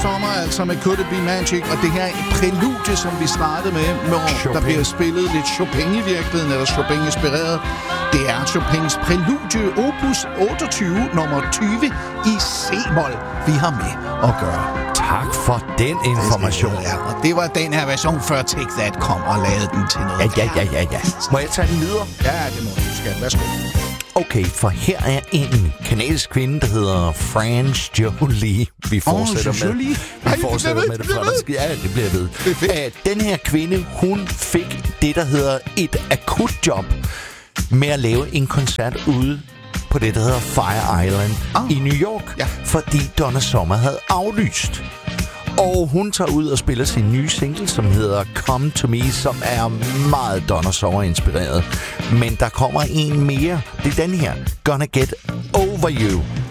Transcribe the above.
Sommer, altså med Could It Be Magic, og det her prælude, som vi startede med, hvor der bliver spillet lidt Chopin i virkeligheden, eller Chopin-inspireret. Det er Chopins prælude, opus 28, nummer 20 i C-mol, vi har med at gøre. Tak for den information. Ja, og det var den her version, før Take That kom og lavede den til noget. Ja. Må jeg tage den videre? Ja, det må du, skat. Værsgo. Okay, for her er en kanadisk kvinde, der hedder France Jolie. Vi fortsætter med det. Ja, det bliver ved. Den her kvinde, hun fik det, der hedder et akutjob med at lave en koncert ude på det, der hedder Fire Island i New York, fordi Donna Summer havde aflyst. Og hun tager ud og spiller sin nye single, som hedder Come To Me, som er meget Donna Summer-inspireret. Men der kommer en mere. Det er den her, Gonna Get Over You.